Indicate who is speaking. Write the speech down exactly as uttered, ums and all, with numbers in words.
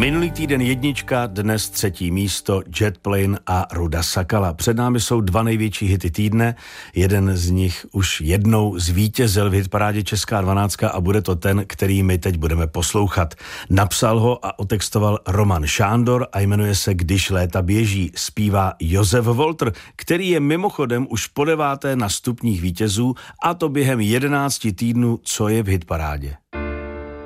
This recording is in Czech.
Speaker 1: Minulý týden jednička, dnes třetí místo, Jet Plane a Ruda Sakala. Před námi jsou dva největší hity týdne, jeden z nich už jednou zvítězil v hitparádě Česká dvanáctka a bude to ten, který my teď budeme poslouchat. Napsal ho a otextoval Roman Šándor a jmenuje se Když léta běží. Zpívá Josef Walter, který je mimochodem už po deváté na stupních vítězů, a to během jedenácti týdnů, co je v hitparádě.